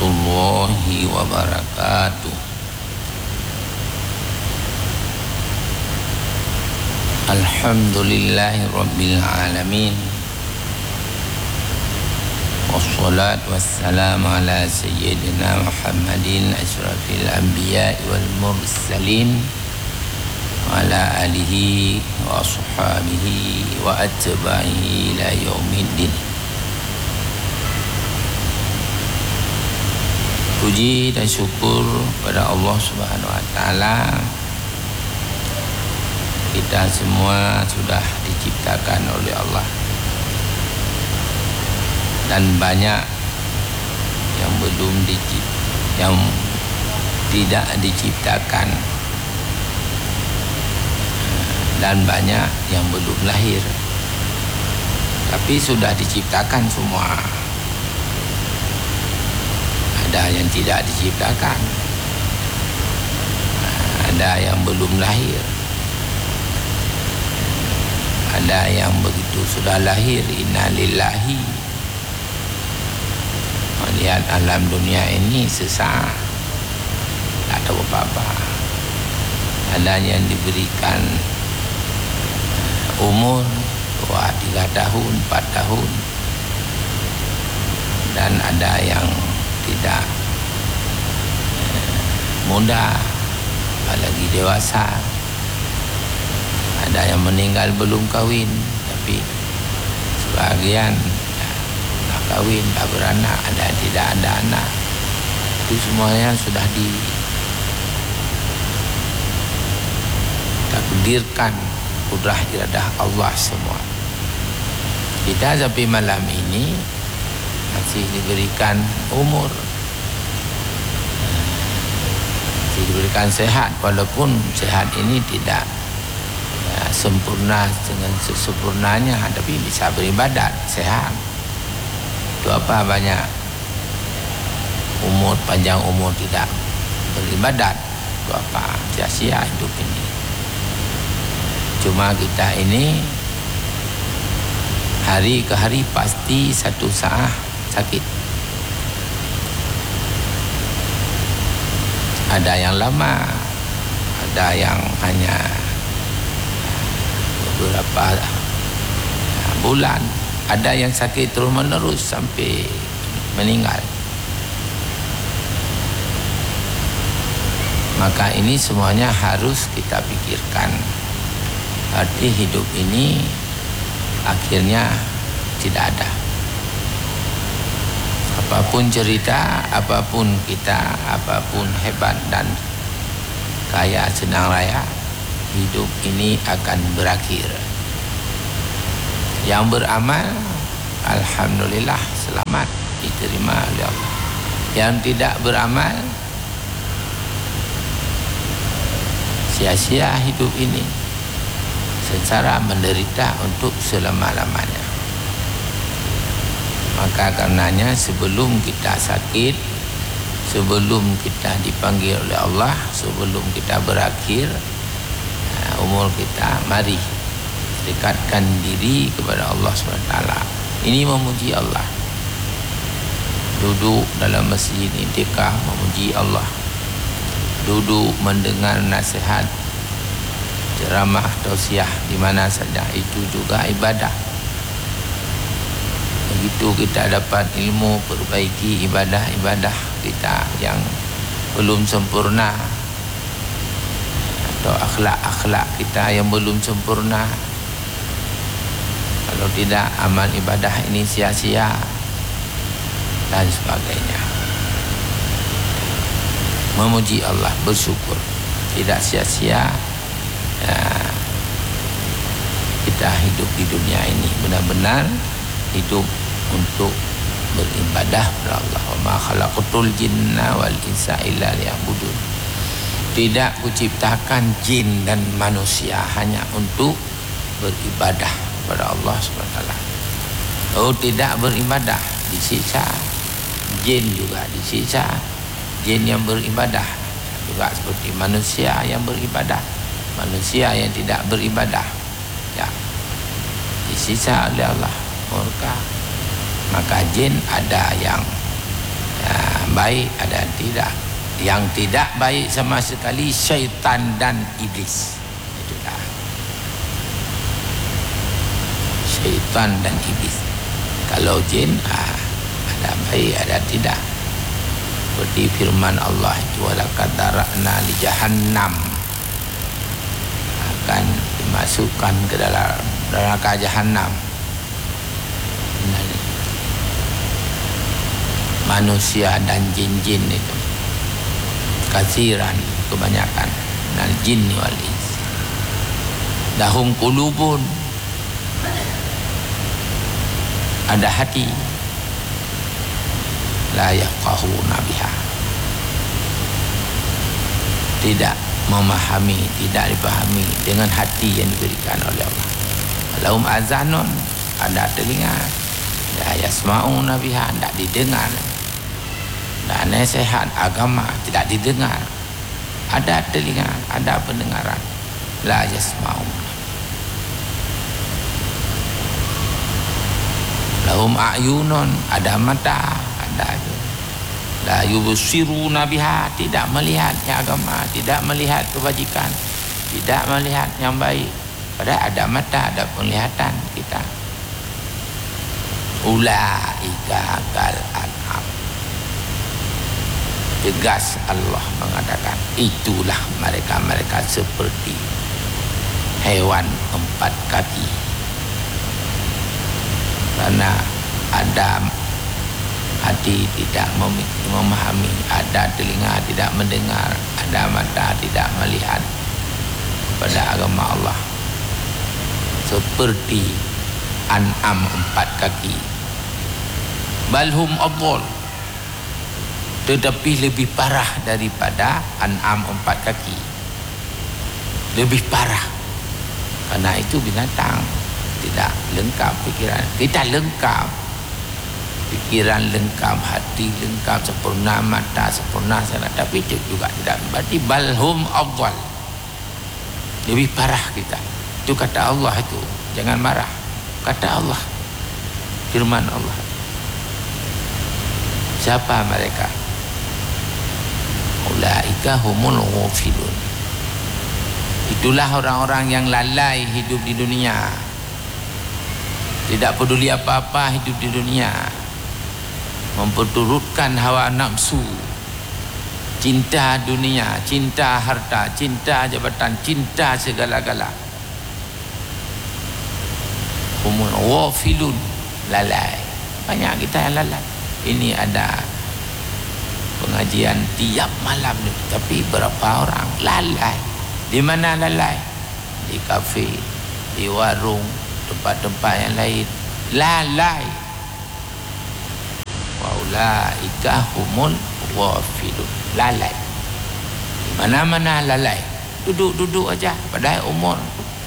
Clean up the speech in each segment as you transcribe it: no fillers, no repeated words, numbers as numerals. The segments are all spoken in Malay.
warahmatullahi wabarakatuh. Alhamdulillahi rabbil alamin. Wassalatu wassalamu ala sayyidina Muhammadin asyrafil anbiya'i wal mursalin wa ala alihi wa ashabihi wa atba'ihi ila yaumiddin. Puji dan syukur pada Allah Subhanahu wa taala. Kita semua sudah diciptakan oleh Allah, dan banyak yang belum yang tidak diciptakan, dan banyak yang belum lahir tapi sudah diciptakan semua. Ada yang tidak diciptakan, ada yang belum lahir, ada yang begitu sudah lahir, innalillahi. Melihat alam dunia ini sesak, tak tahu apa-apa. Ada yang diberikan umur 2, 3 tahun, 4 tahun, dan ada yang tidak muda, apalagi dewasa. Ada yang meninggal belum kahwin, tapi sebagian dah kahwin, dah beranak, ada yang tidak ada anak. Itu semuanya sudah ditakdirkan, kudrah iradah Allah semua. Kita sampai malam ini masih diberikan umur, masih diberikan sehat, walaupun sehat ini tidak sempurna dengan sesempurnanya, tapi bisa beribadat, sehat. Itu apa banyak umur, panjang umur tidak beribadat, itu apa, sia-sia hidup ini. Cuma kita ini hari ke hari pasti satu saat sakit. Ada yang lama, ada yang hanya beberapa bulan, ada yang sakit terus menerus sampai meninggal. Maka ini semuanya harus kita pikirkan. Arti hidup ini akhirnya tidak ada. Apapun cerita, apapun kita, apapun hebat dan kaya senang raya, hidup ini akan berakhir. Yang beramal, alhamdulillah, selamat, diterima oleh Allah. Yang tidak beramal, sia-sia hidup ini, secara menderita untuk selama-lamanya. Maka karenanya sebelum kita sakit, sebelum kita dipanggil oleh Allah, sebelum kita berakhir umur kita, mari dekatkan diri kepada Allah SWT. Ini memuji Allah. Duduk dalam masjid i'tikaf memuji Allah. Duduk mendengar nasihat, ceramah, tausiah di mana saja, itu juga ibadah. Begitu kita dapat ilmu, perbaiki ibadah-ibadah kita yang belum sempurna, atau akhlak-akhlak kita yang belum sempurna. Kalau tidak, amal ibadah ini sia-sia dan sebagainya. Memuji Allah, bersyukur, tidak sia-sia kita hidup di dunia ini. Benar-benar hidup untuk beribadah kepada Allah. Wa ma khalaqatul jinna wal insa illa liya'budun. Tidak kuciptakan jin dan manusia hanya untuk beribadah kepada Allah SWT. Oh, tidak beribadah, disiksa. Jin juga disiksa. Jin yang beribadah juga seperti manusia yang beribadah. Manusia yang tidak beribadah, ya, disiksa oleh Allah, murka. Maka jin ada yang Baik ada tidak. Yang tidak baik sama sekali syaitan dan iblis. Itulah syaitan dan iblis. Kalau jin ada baik ada tidak. Seperti firman Allah itu, walaqad dara'na li jahannam, akan dimasukkan ke dalam neraka jahanam manusia dan jin-jin itu kasiran, kebanyakan nal jinni wal ins lahum qulubun, ada hati, la yafqahuna biha, tidak memahami, tidak dipahami dengan hati yang diberikan oleh Allah. Lahum azanun, ada telinga, la yasma'una biha, tidak didengar. Dan nasihat agama tidak didengar. Ada telinga, ada pendengaran, la yasma'una. Lahum a'yunun, ada mata, ada la yubsiruna biha, tidak melihat yang agama, tidak melihat kebajikan, tidak melihat yang baik. Padahal ada mata, ada penglihatan kita. Ulaika kal an'am, tegas Allah mengatakan, itulah mereka seperti hewan 4 kaki. Karena ada hati tidak memahami, ada telinga tidak mendengar, ada mata tidak melihat kepada agama Allah, seperti an'am 4 kaki. Balhum adhal, tetapi lebih parah daripada an'am 4 kaki, lebih parah. Karena itu binatang tidak lengkap pikiran, kita lengkap pikiran, lengkap hati, lengkap sempurna, mata sempurna sana, tapi itu juga tidak berarti balhum adhal, lebih parah kita. Itu kata Allah, itu jangan marah, kata Allah, firman Allah. Siapa mereka? Ulaika humul ghafilun, itulah orang-orang yang lalai hidup di dunia, tidak peduli apa-apa hidup di dunia, memperturutkan hawa nafsu, cinta dunia, cinta harta, cinta jabatan, cinta segala-gala. Humul ghafilun, lalai. Banyak kita yang lalai. Ini ada pengajian tiap malam ni, tapi berapa orang lalai? Di mana lalai? Di kafe, di warung, tempat-tempat yang lain, lalai. Wa ulaika humul ghafilun, lalai. Di mana-mana lalai, duduk-duduk aja, padahal umur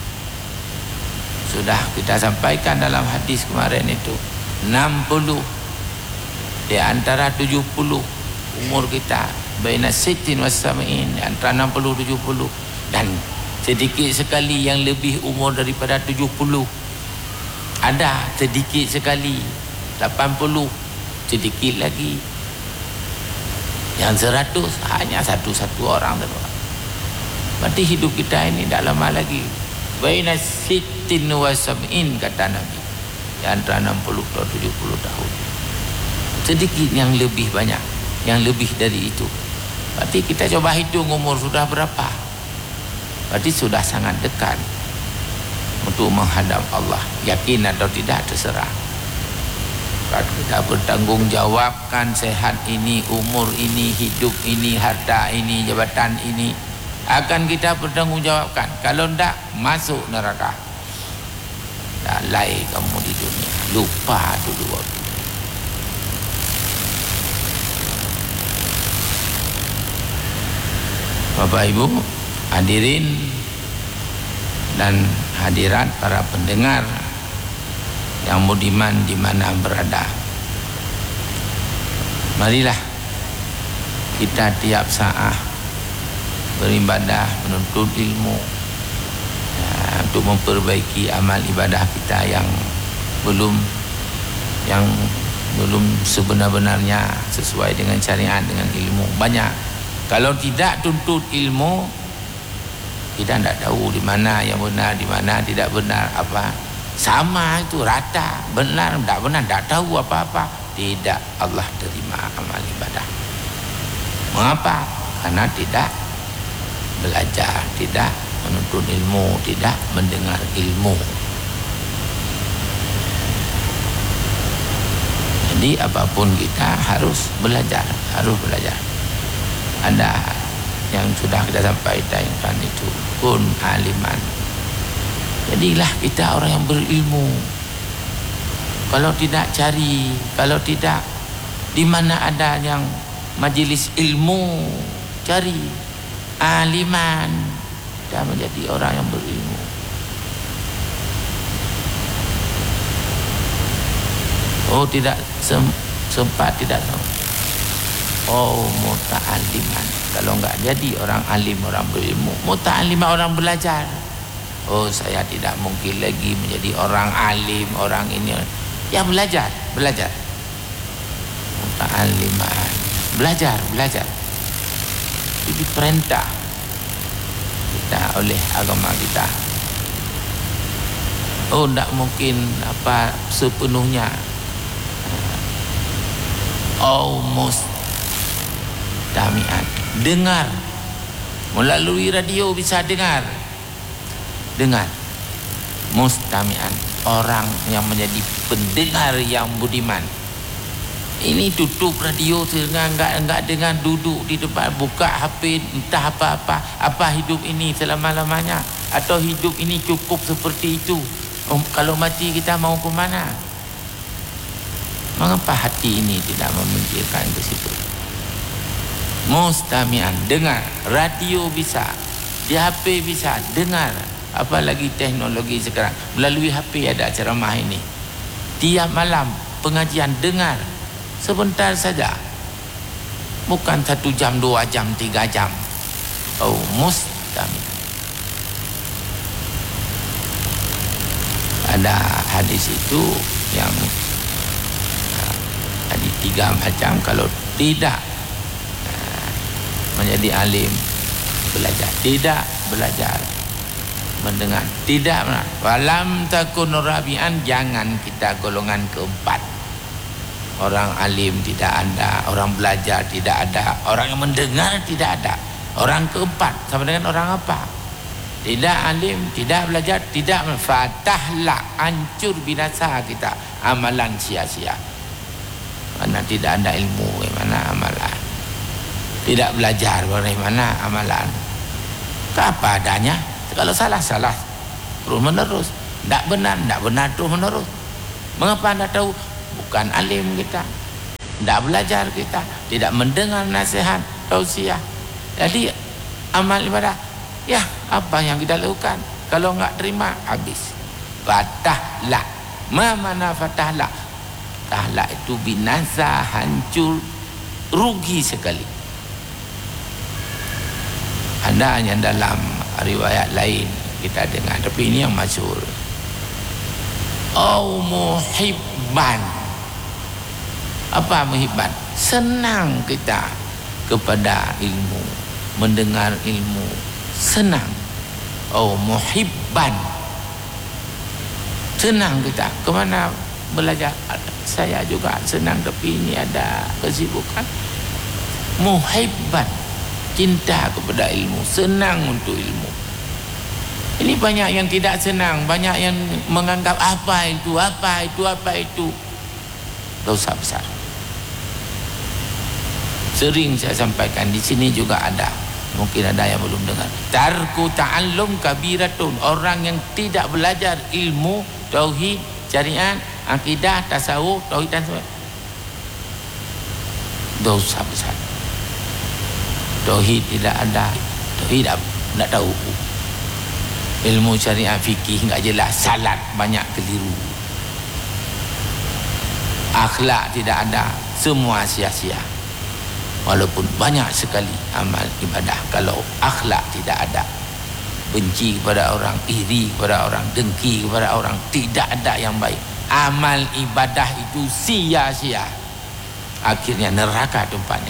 sudah kita sampaikan dalam hadis kemarin itu 60, di antara 70 umur kita, baina sittin was sab'in, antara 60 70, dan sedikit sekali yang lebih umur daripada 70. Ada sedikit sekali 80, sedikit lagi yang 100, hanya satu-satu orang. Berarti hidup kita ini tak lama lagi. Baina sittin was sab'in, kata Nabi, antara 60 dan 70 tahun. Sedikit yang lebih banyak, yang lebih dari itu. Berarti kita coba hitung umur sudah berapa. Berarti sudah sangat dekat untuk menghadap Allah. Yakin atau tidak terserah. Kalau kita bertanggungjawabkan sehat ini, umur ini, hidup ini, harta ini, jabatan ini, akan kita bertanggungjawabkan. Kalau tidak, masuk neraka. Lalai kamu di dunia, lupa dulu waktu. Bapak Ibu hadirin dan hadirat para pendengar yang budiman di mana berada, marilah kita tiap saat beribadah, menuntut ilmu, untuk memperbaiki amal ibadah kita yang belum sebenar-benarnya sesuai dengan syariat, dengan ilmu. Banyak. Kalau tidak tuntut ilmu, kita tidak tahu di mana yang benar, di mana tidak benar. Apa sama itu, rata, benar tidak benar, tidak tahu apa-apa. Tidak Allah terima amal ibadah. Mengapa? Karena tidak belajar, tidak menuntut ilmu, tidak mendengar ilmu. Jadi apapun kita harus belajar, harus belajar. Ada yang sudah kita sampaikan itu, kun aliman. Jadilah kita orang yang berilmu. Kalau tidak cari, kalau tidak di mana ada yang majlis ilmu, cari aliman, kita menjadi orang yang berilmu. Oh tidak sempat, tidak tahu. Oh muta'aliman. Kalau enggak jadi orang alim, orang berilmu. Muta'aliman, orang belajar. Oh saya tidak mungkin lagi menjadi orang alim, orang ini. Ya belajar, belajar. Muta'aliman. Belajar, belajar. Itu perintah kita oleh agama kita. Oh tidak mungkin apa sepenuhnya. Oh mustami'an, dengar melalui radio, bisa dengar mustami'an, orang yang menjadi pendengar yang budiman. Ini tutup radio, enggak dengar, duduk di depan buka HP, entah apa hidup ini selama-lamanya, atau hidup ini cukup seperti itu. Kalau mati kita mau ke mana? Mengapa hati ini tidak memikirkan ke situ? Mustami'an, dengar. Radio bisa, di HP bisa dengar. Apalagi teknologi sekarang, melalui HP ada ceramah ini. Tiap malam pengajian, dengar. Sebentar saja, bukan 1 jam, 2 jam, 3 jam. Oh mustami'an. Ada hadis itu yang ada 3 macam. Kalau tidak menjadi alim, belajar. Tidak belajar, mendengar. Tidak, walam takun rabi'an, jangan kita golongan keempat. Orang alim tidak ada, orang belajar tidak ada, orang yang mendengar tidak ada. Orang keempat sama dengan orang apa? Tidak alim, tidak belajar, tidak fatahlah, hancur binasa kita, amalan sia-sia. Karena tidak ada ilmu, bagaimana amalan? Tidak belajar, bagaimana amalan? Apa adanya? Kalau salah, terus menerus. Tidak benar, terus menerus. Mengapa anda tahu? Bukan alim kita, tidak belajar kita, tidak mendengar nasihat, tausiah. Jadi amal ibadah, ya apa yang kita lakukan? Kalau enggak terima, habis. Fatahlah. Mana fatahlah? Fatahlah itu binasa, hancur, rugi sekali. Ada yang dalam riwayat lain kita dengar, tapi ini yang masyhur. Oh muhibban. Apa muhibban? Senang kita kepada ilmu, mendengar ilmu, senang. Oh muhibban, senang kita. Kemana belajar? Saya juga senang, tapi ini ada kesibukan. Muhibban, cinta kepada ilmu, senang untuk ilmu. Ini banyak yang tidak senang, banyak yang menganggap apa itu dosa besar. Sering saya sampaikan di sini juga ada, mungkin ada yang belum dengar. Tarku ta'allum kabiratun, orang yang tidak belajar ilmu tauhid, syariat, akidah, tasawuf, tauhid dan sebagainya, dosa besar. Tauhid tidak ada, tauhid tidak tahu, ilmu syariat fikih enggak jelas, salat banyak keliru, akhlak tidak ada, semua sia-sia. Walaupun banyak sekali amal ibadah, kalau akhlak tidak ada, benci kepada orang, iri kepada orang, dengki kepada orang, tidak ada yang baik, amal ibadah itu sia-sia, akhirnya neraka tempatnya.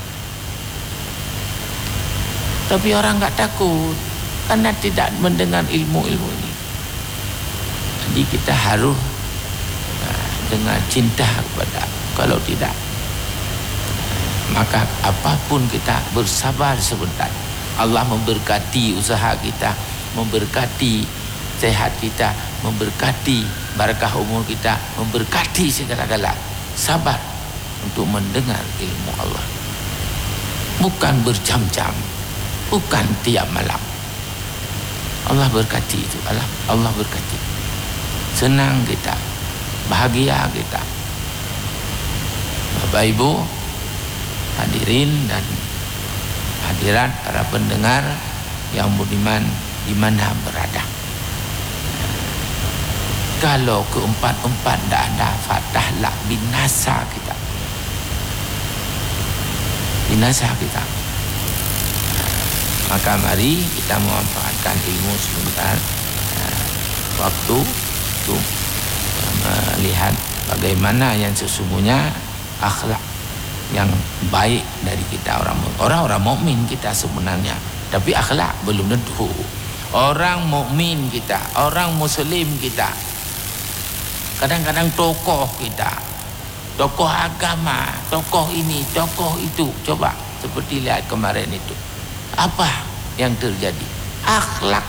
Tapi orang enggak takut karena tidak mendengar ilmu-ilmu ini. Jadi kita harus dengan cinta kepada, kalau tidak maka apapun kita bersabar sebentar. Allah memberkati usaha kita, memberkati sehat kita, memberkati barakah umur kita, memberkati segala-gala. Sabar untuk mendengar ilmu Allah, bukan berjam-jam, bukan tiap malam. Allah berkati itu, Allah berkati. Senang kita, bahagia kita. Bapak Ibu hadirin dan hadirat para pendengar yang budiman di mana berada, kalau keempat-empat tidak ada, fatahlah, binasa kita, binasa kita. Maka mari kita memanfaatkan ilmu sebentar, waktu untuk melihat bagaimana yang sesungguhnya akhlak yang baik dari kita, orang-orang mukmin kita sebenarnya. Tapi akhlak belum tentu. Orang mukmin kita, orang muslim kita, kadang-kadang tokoh kita, tokoh agama, tokoh ini, tokoh itu. Coba seperti lihat kemarin itu, apa yang terjadi? Akhlak.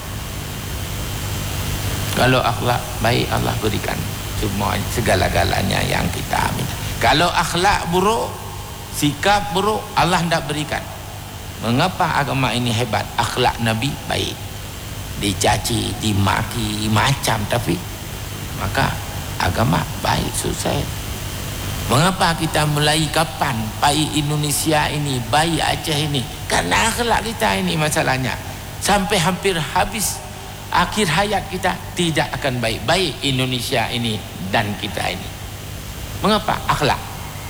Kalau akhlak baik, Allah berikan semua segala-galanya yang kita minta. Kalau akhlak buruk, sikap buruk, Allah tidak berikan. Mengapa agama ini hebat? Akhlak Nabi baik, dicaci, dimaki macam, tapi maka agama baik, sukses. Mengapa kita mulai kapan baik Indonesia ini, baik Aceh ini? Karena akhlak kita ini masalahnya. Sampai hampir habis akhir hayat kita tidak akan baik-baik Indonesia ini dan kita ini. Mengapa? Akhlak.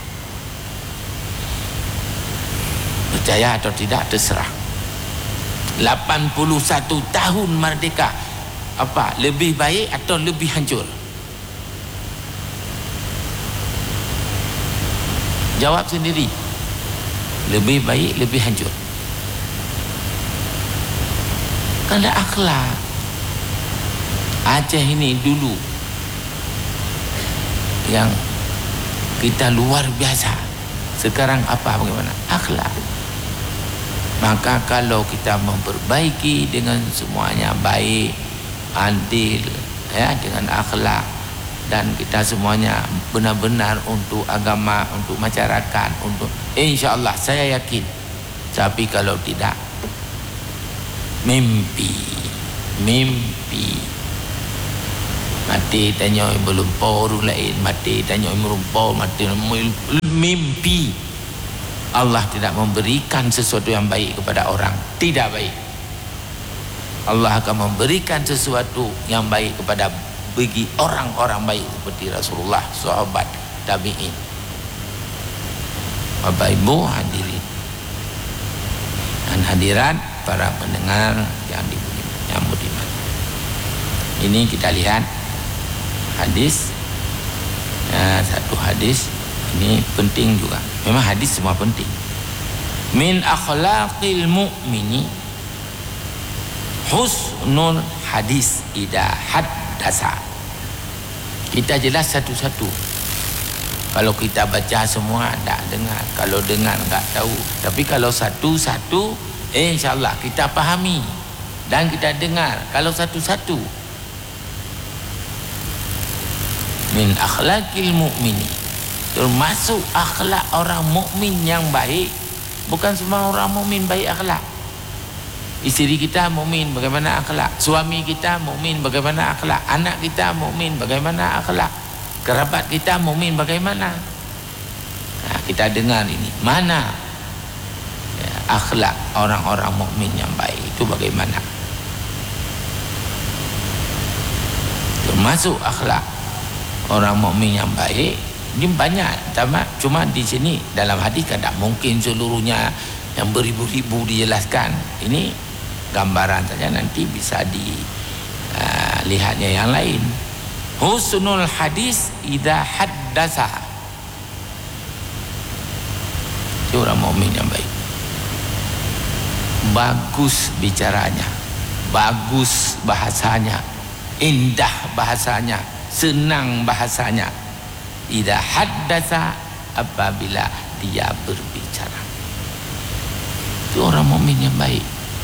Percaya atau tidak terserah. 81 tahun merdeka, apa lebih baik atau lebih hancur? Jawab sendiri. Lebih baik, lebih hancur. Karena akhlak. Aceh ini dulu yang kita luar biasa. Sekarang apa, bagaimana? Akhlak. Maka kalau kita memperbaiki dengan semuanya baik, adil, ya, dengan akhlak, dan kita semuanya benar-benar untuk agama, untuk masyarakat, untuk, insya-Allah saya yakin. Tapi kalau tidak, mimpi mati tanya belum orang lain, mati tanya merumpau, mati mimpi. Allah tidak memberikan sesuatu yang baik kepada orang tidak baik. Allah akan memberikan sesuatu yang baik kepada bagi orang-orang baik seperti Rasulullah, sahabat, tabi'in. Bapak Ibu hadirin dan hadirat para pendengar yang budiman. Ini kita lihat hadis, satu hadis ini penting juga. Memang hadis semua penting. Min akhlaqil mu'mini husnul hadis idza haddasa. Kita jelas satu-satu. Kalau kita baca semua tak dengar, kalau dengar enggak tahu. Tapi kalau satu-satu, insya-Allah kita pahami dan kita dengar. Kalau satu-satu. Min akhlaqil mu'mini, termasuk akhlak orang mukmin yang baik. Bukan semua orang mukmin baik akhlak. Isteri kita mukmin, bagaimana akhlak? Suami kita mukmin, bagaimana akhlak? Anak kita mukmin, bagaimana akhlak? Kerabat kita mukmin, bagaimana? Nah, kita dengar ini. Mana ya, akhlak orang-orang mukmin yang baik itu bagaimana? Termasuk akhlak orang mukmin yang baik ini banyak, cuma di sini dalam hadis kan tak mungkin seluruhnya yang beribu-ribu dijelaskan. Ini gambaran saja, nanti bisa dilihatnya yang lain. Husnul hadis idza haddasa. Itu orang mukmin yang baik. Bagus bicaranya, bagus bahasanya, indah bahasanya, senang bahasanya. Idza haddasa, apabila dia berbicara. Itu orang mukmin yang baik.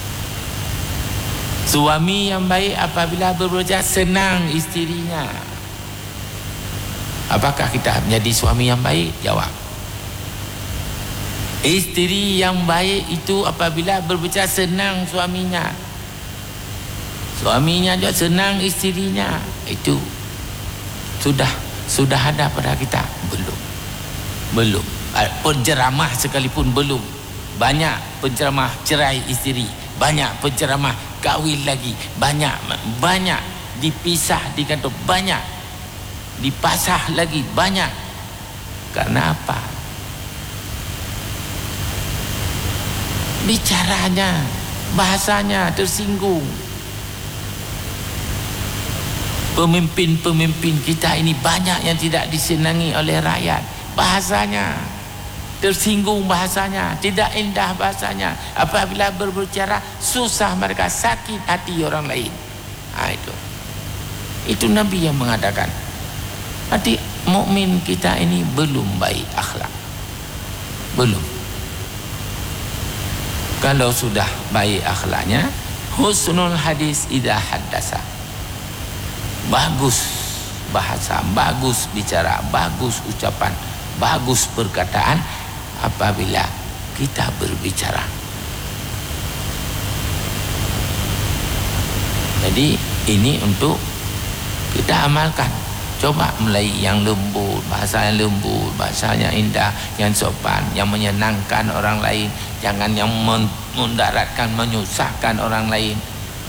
Suami yang baik apabila berbicara senang isterinya. Apakah kita menjadi suami yang baik? Jawab. Isteri yang baik itu apabila berbicara senang suaminya. Suaminya juga senang isterinya. Itu sudah ada pada kita? Belum. Penceramah sekalipun belum. Banyak penceramah cerai isteri, banyak penceramah kahwin lagi, banyak dipisah di kantor, banyak dipasah lagi, banyak. Karena apa? Bicaranya, bahasanya tersinggung. Pemimpin-pemimpin kita ini banyak yang tidak disenangi oleh rakyat. Bahasanya tersinggung, bahasanya tidak indah, bahasanya apabila berbicara susah mereka, sakit hati orang lain. Itu Nabi yang mengatakan. Hati mukmin kita ini belum baik akhlak, belum. Kalau sudah baik akhlaknya, husnul hadis idza haddasa, bagus bahasa, bagus bicara, bagus ucapan, bagus perkataan apabila kita berbicara. Jadi ini untuk kita amalkan. Coba mulai yang lembut, bahasa yang lembut, bahasanya indah, yang sopan, yang menyenangkan orang lain. Jangan yang mendaratkan, menyusahkan orang lain.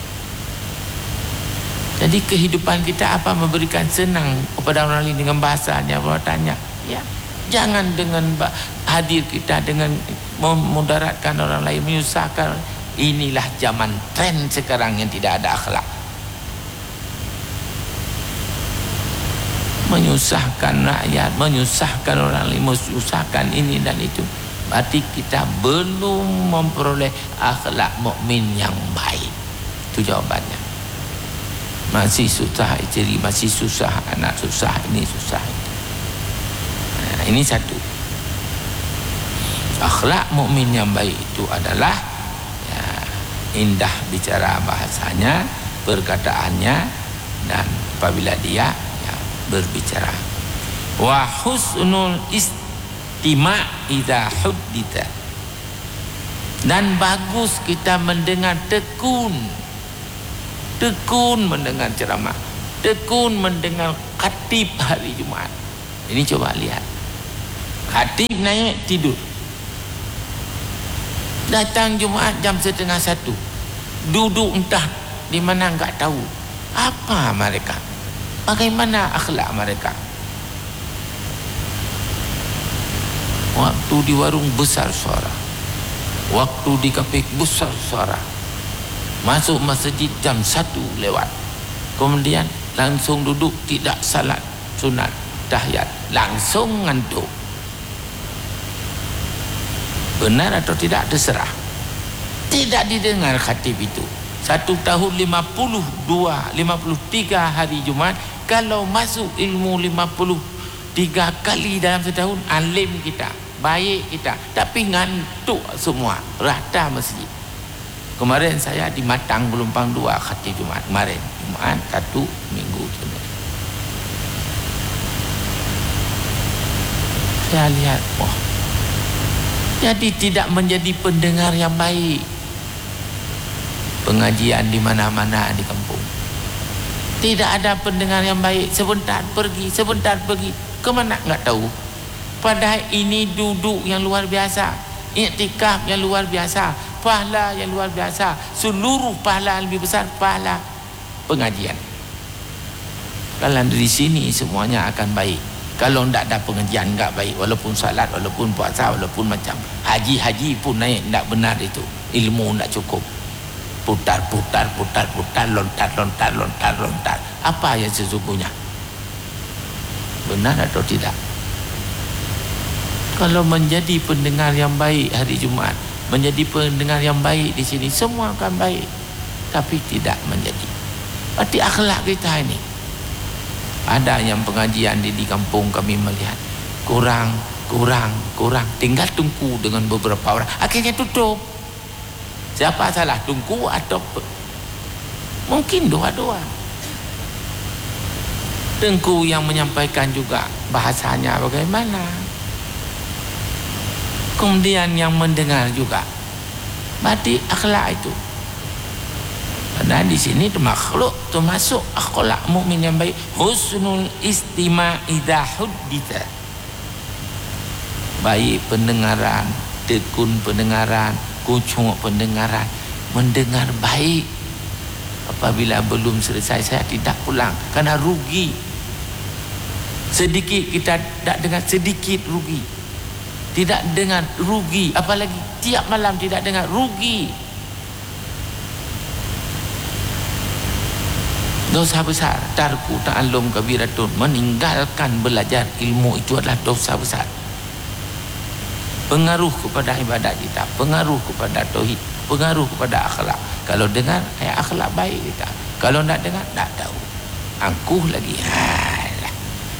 Jadi kehidupan kita apa? Memberikan senang kepada orang lain dengan bahasanya, perkataannya. Ya. Jangan dengan hadir kita dengan memudaratkan orang lain, menyusahkan. Inilah zaman tren sekarang yang tidak ada akhlak. Menyusahkan rakyat, menyusahkan orang lain, menyusahkan ini dan itu. Berarti kita belum memperoleh akhlak mukmin yang baik. Itu jawabannya. Masih susah isteri, masih susah anak, susah ini, susah itu. Nah, ini satu. Akhlak mukmin yang baik itu adalah ya, indah bicara bahasanya, perkataannya, dan apabila dia ya, berbicara. Wa husnul istima' idza huddita. Dan bagus kita mendengar tekun mendengar ceramah, tekun mendengar khatib hari Jumaat. Ini coba lihat, khatib naik tidur, datang Jumaat jam 12:30, duduk entah di mana enggak tahu. Apa mereka? Bagaimana akhlak mereka? Waktu di warung besar suara, waktu di kafe besar suara. Masuk masjid jam 1 lewat. Kemudian langsung duduk, tidak salat sunat tahiyat, langsung ngantuk. Benar atau tidak terserah. Tidak didengar khatib itu. 1 tahun 53 hari Jumaat. Kalau masuk ilmu 53 kali dalam setahun, alim kita, baik kita, tapi ngantuk semua, rata masjid. Kemarin saya di Matang Gelombang 2 khatib Jumaat. Kemarin Jumaat 1 minggu. Saya lihat, jadi tidak menjadi pendengar yang baik. Pengajian di mana-mana di kampung. Tidak ada pendengar yang baik. Sebentar pergi. Kemana enggak tahu. Padahal ini duduk yang luar biasa, iktikaf yang luar biasa, pahala yang luar biasa, seluruh pahala lebih besar pahala pengajian. Kalau dari sini semuanya akan baik. Kalau tidak ada pengajian enggak baik, walaupun salat, walaupun puasa, walaupun macam haji pun naik tidak benar itu. Ilmu tidak cukup. Putar, lontar. Apa yang sesungguhnya? Benar atau tidak? Kalau menjadi pendengar yang baik hari Jumaat, menjadi pendengar yang baik di sini, semua akan baik. Tapi tidak menjadi. Berarti akhlak kita ini. Ada yang pengajian di kampung kami melihat kurang. Tinggal tungku dengan beberapa orang. Akhirnya tutup. Siapa salah? Tungku atau mungkin dua-dua. Tengku yang menyampaikan juga bahasanya bagaimana. Kemudian yang mendengar juga. Berarti akhlak itu. Karena di sini termasuk akhlak mukmin yang baik. Husnul istima' idza hudditha. Baik pendengaran, tekun pendengaran, kucuk pendengaran, mendengar baik. Apabila belum selesai saya tidak pulang karena rugi. Sedikit kita tak dengar, sedikit rugi. Tidak dengar rugi, apalagi tiap malam tidak dengar rugi. Dosa besar. Tarku ta'allum kabiratun. Meninggalkan belajar ilmu itu adalah dosa besar. Pengaruh kepada ibadat kita, pengaruh kepada tauhid, pengaruh kepada akhlak. Kalau dengar, akhlak baik kita. Kalau tak dengar, tak tahu. Angkuh lagi. Alah.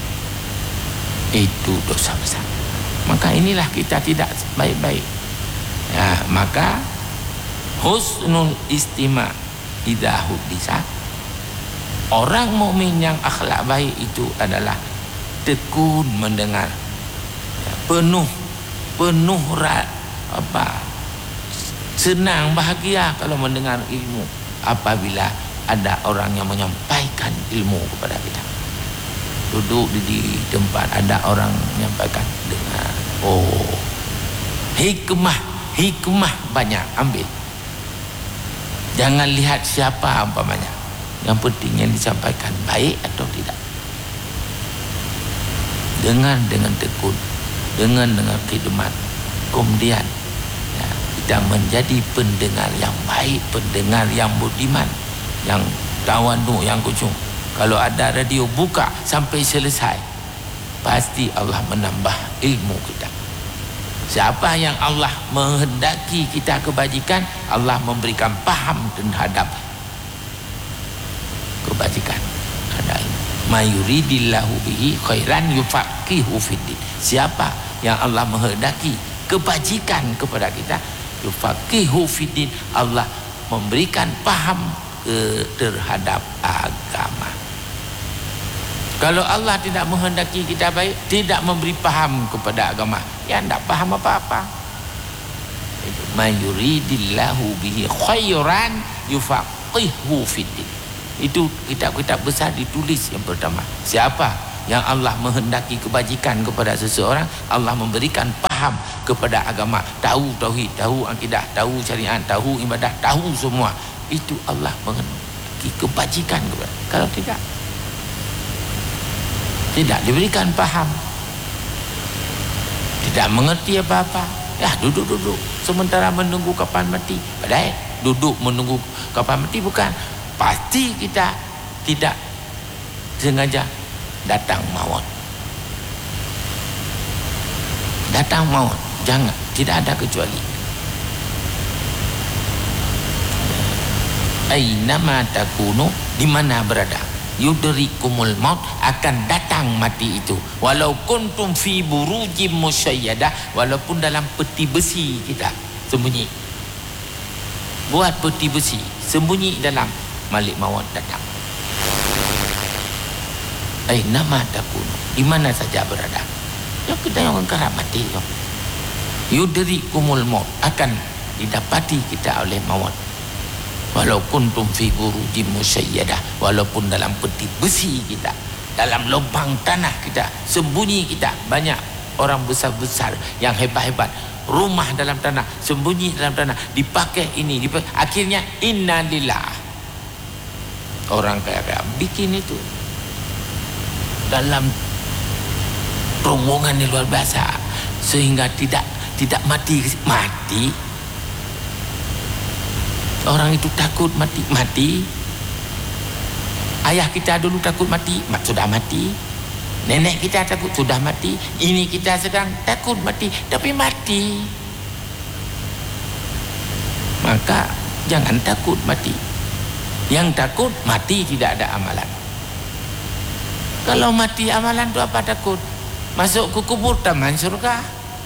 Itu dosa besar. Maka inilah kita tidak baik-baik. Ya, maka husnul istima' idza huddisa. Orang mukmin yang akhlak baik itu adalah tekun mendengar. Ya, penuh senang bahagia kalau mendengar ilmu apabila ada orang yang menyampaikan ilmu kepada kita. Duduk di tempat ada orang menyampaikan, dengar. Oh, hikmah banyak, ambil. Jangan lihat siapa umpamanya. Yang penting yang disampaikan baik atau tidak. Dengar dengan tekun, dengan khidmat. Kemudian ya, kita menjadi pendengar yang baik, pendengar yang budiman, yang tawadu, yang kucung. Kalau ada radio buka sampai selesai, pasti Allah menambah ilmu kita. Siapa yang Allah menghendaki kita kebajikan, Allah memberikan paham terhadap kebajikan. Ada mayuridillahu bihi khairan yufaqihu fiddin. Siapa yang Allah menghendaki kebajikan kepada kita, yufaqihu fiddin, Allah memberikan paham terhadap agama. Kalau Allah tidak menghendaki kita baik, tidak memberi paham kepada agama, ya tidak paham apa-apa. Mayuridillahu bihi khairan yufaqihu fiddin. Itu kitab-kitab besar ditulis yang pertama. Siapa yang Allah menghendaki kebajikan kepada seseorang, Allah memberikan paham kepada agama, tahu tauhid, tahu akidah, tahu syariat, tahu ibadah, tahu semua. Itu Allah menghendaki kebajikan kepada. Kalau tidak diberikan paham, tidak mengerti apa-apa, ya duduk sementara menunggu kapan mati. Padahal duduk menunggu kapan mati bukan, pasti kita tidak sengaja datang maut. Datang maut, jangan, tidak ada kecuali. Ainama takunu, di mana berada, yudrikumul maut, akan datang mati itu. Walau kuntum fi burujim musyayyadah, walaupun dalam peti besi kita sembunyi. Buat peti besi, sembunyi dalam, malik maut datang. Ainama takunu, di mana saja berada. Ya kita yang kerap mati tu. Yudrikumul maut, akan didapati kita oleh maut. Walau kuntum fi burujim musyayyadah, walaupun dalam peti besi kita, dalam lubang tanah kita, sembunyi kita. Banyak orang besar-besar yang hebat-hebat, rumah dalam tanah, sembunyi dalam tanah, dipakai ini, dipakai. Akhirnya innalillah, orang kaya bikin itu dalam rombongan yang luar biasa, sehingga tidak mati. Orang itu takut mati. Ayah kita dulu takut mati, sudah mati. Nenek kita takut sudah mati, ini kita sedang takut mati tapi mati. Maka jangan takut mati. Yang takut mati tidak ada amalan. Kalau mati amalan itu apa takut? Masuk ke kubur taman surga.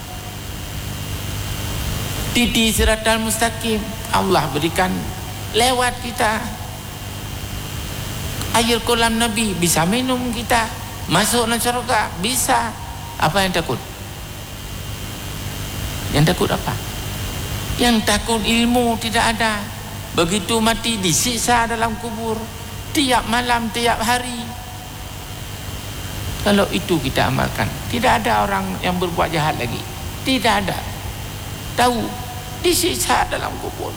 Titi siratal mustaqim, Allah berikan lewat kita. Air kolam Nabi bisa minum kita. Masuk ke surga bisa. Apa yang takut? Yang takut apa? Yang takut ilmu tidak ada. Begitu mati disiksa dalam kubur tiap malam, tiap hari. Kalau itu kita amalkan, tidak ada orang yang berbuat jahat lagi. Tidak ada. Tahu disiksa dalam kubur.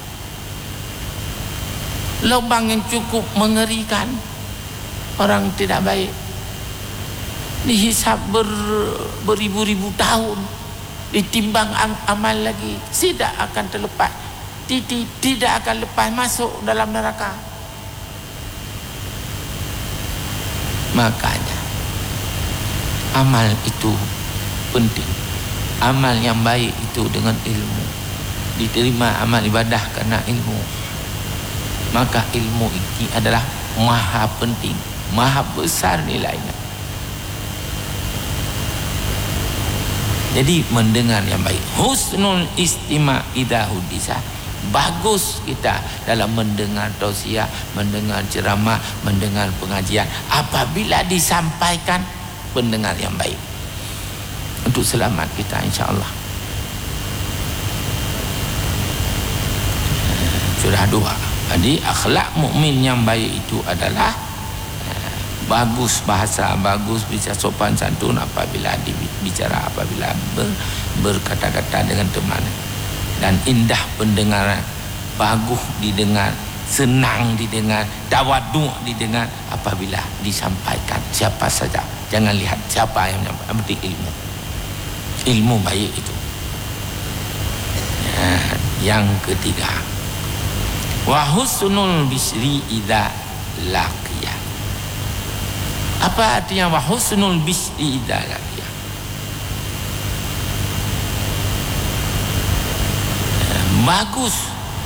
Lubang yang cukup mengerikan. Orang tidak baik dihisap beribu-ribu tahun, ditimbang amal lagi, tidak akan terlepas. Tidak akan lepas masuk dalam neraka. Makanya amal itu penting. Amal yang baik itu dengan ilmu. Diterima amal ibadah karena ilmu. Maka ilmu ini adalah maha penting, maha besar nilainya. Jadi mendengar yang baik, husnul istima' idza hudisa. Bagus kita dalam mendengar tausiah, mendengar ceramah, mendengar pengajian apabila disampaikan pendengar yang baik. Untuk selamat kita insya-Allah. Sudah dua. Jadi akhlak mukmin yang baik itu adalah bagus bahasa, bagus bisa sopan santun apabila bicara, apabila berkata-kata dengan teman, dan indah pendengaran, bagus didengar, senang didengar, tawaduk didengar apabila disampaikan siapa saja. Jangan lihat siapa yang menyampaikan, yang penting ilmu baik itu. Yang ketiga, wa husnul bisri idza laqiya. Apa artinya wa husnul bisri idza laqiya? Bagus,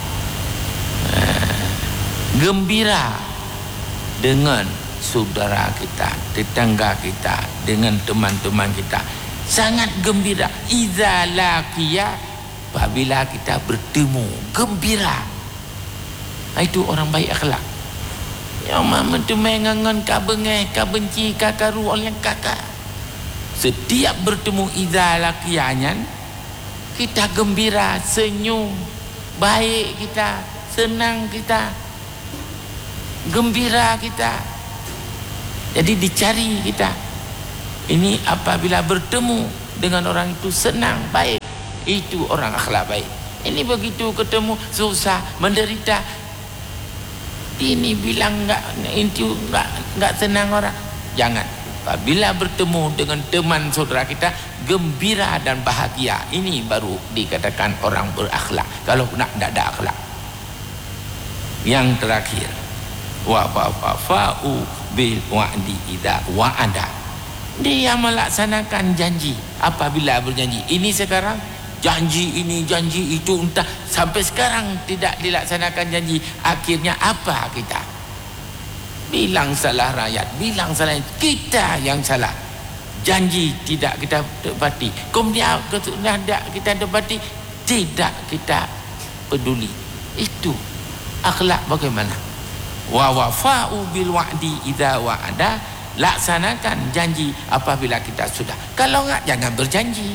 gembira dengan saudara kita, tetangga kita, dengan teman-teman kita. Sangat gembira. Idza laqiya, apabila kita bertemu, gembira. Itu orang baik akhlak. Yang mama tu mengangan ka bengeh, ka benci, ka karu oleh kakak. Setiap bertemu idza laqiyanyan, kita gembira, senyum, baik kita, senang kita, gembira kita. Jadi dicari kita. Ini apabila bertemu dengan orang itu senang, baik, itu orang akhlak baik. Ini begitu ketemu susah, menderita, ini bilang enggak senang orang. Jangan. Apabila bertemu dengan teman saudara kita, gembira dan bahagia. Ini baru dikatakan orang berakhlak. Kalau tidak ada akhlak. Yang terakhir, wa fa'u bil wa'di idza wa'ada. Dia melaksanakan janji apabila berjanji. Ini sekarang janji ini, janji itu, entah sampai sekarang tidak dilaksanakan janji. Akhirnya apa kita? Bilang salah rakyat, bilang salah kita yang salah. Janji tidak kita tepati, kemudian tidak kita tepati, tidak kita peduli. Itu akhlak bagaimana? Wa wafa'u bil wa'di idza wa'ada. Laksanakan janji apabila kita sudah. Kalau enggak, jangan berjanji.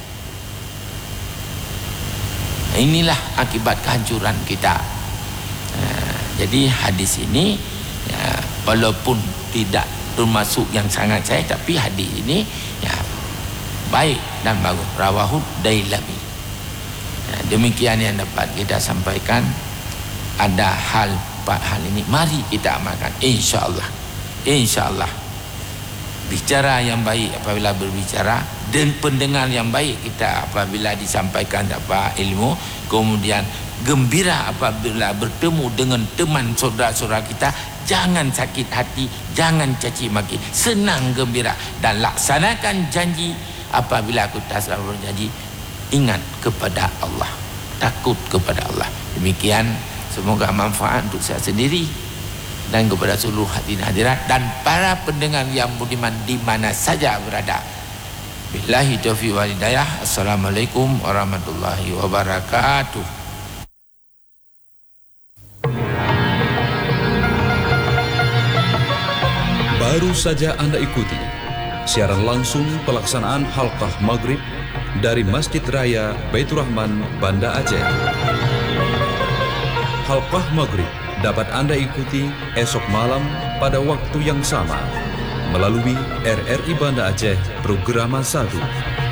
Inilah akibat kehancuran kita. Jadi hadis ini walaupun tidak termasuk yang sangat saya, tapi hadis ini baik dan bagus. Rawahu Dailami. Demikian yang dapat kita sampaikan. Ada hal 4 hal ini, mari kita amalkan, insya-Allah. Insya-Allah. bicara yang baik apabila berbicara, dan pendengar yang baik kita apabila disampaikan ilmu, kemudian gembira apabila bertemu dengan teman saudara-saudara kita, jangan sakit hati, jangan caci maki, senang gembira, dan laksanakan janji. Apabila kita selalu berjanji, ingat kepada Allah, takut kepada Allah. Demikian, semoga manfaat untuk saya sendiri dan kepada seluruh hadirin hadirat dan para pendengar yang budiman di mana saja berada. Billahi taufiq wal hidayah. Assalamualaikum warahmatullahi wabarakatuh. Baru saja Anda ikuti siaran langsung pelaksanaan halqah maghrib dari Masjid Raya Baitur Rahman, Banda Aceh. Halqah maghrib dapat Anda ikuti esok malam pada waktu yang sama melalui RRI Banda Aceh Programa 1.